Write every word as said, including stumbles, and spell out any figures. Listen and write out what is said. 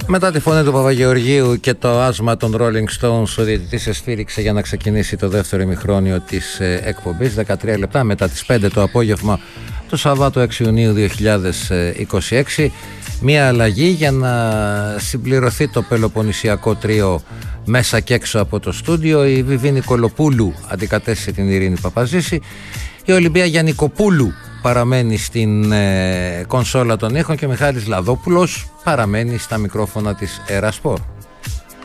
Μετά τη φωνή του Παπαγεωργίου και το άσμα των Rolling Stones, ο διαιτητής εσφύριξε για να ξεκινήσει το δεύτερο ημιχρόνιο της ε, εκπομπής. δεκατρία λεπτά μετά τις πέντε το απόγευμα του Σαββάτου έξι Ιουνίου δύο χιλιάδες είκοσι έξι. Μία αλλαγή για να συμπληρωθεί το πελοποννησιακό τρίο μέσα και έξω από το στούντιο. Η Βιβί Νικολοπούλου αντικατέστησε την Ειρήνη Παπαζήση. Η Ολυμπία Γιαννικοπούλου παραμένει στην ε, κονσόλα των ήχων και ο Μιχάλης Λαδόπουλος παραμένει στα μικρόφωνα της Ερασπορ.